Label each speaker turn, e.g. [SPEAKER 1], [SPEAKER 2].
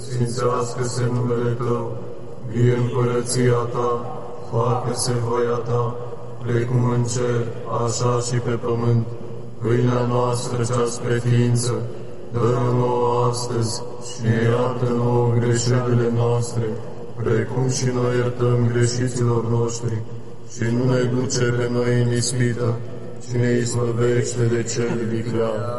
[SPEAKER 1] sfințească-se numele Tău, vie împărăția Ta, facă-se voia Ta, precum în cer, așa și pe pământ. Pâinea noastră cea spre ființă, dă-ne nouă astăzi și ne iartă nouă greșelile noastre, precum și noi iertăm greșiților noștri. Și nu ne duce pe noi în ispită, ci ne izbăvește de cel viclean.